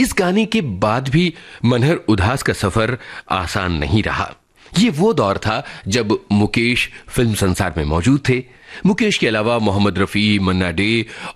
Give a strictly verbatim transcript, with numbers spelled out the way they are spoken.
इस गाने के बाद भी मनहर उदास का सफर आसान नहीं रहा। ये वो दौर था जब मुकेश फिल्म संसार में मौजूद थे। मुकेश के अलावा मोहम्मद रफ़ी, मन्ना डे